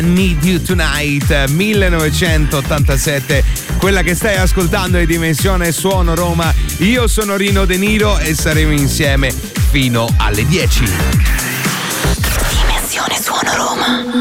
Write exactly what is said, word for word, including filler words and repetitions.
Need You Tonight, millenovecentottantasette. Quella che stai ascoltando è Dimensione Suono Roma. Io sono Rino De Niro e saremo insieme fino alle dieci. Dimensione Suono Roma.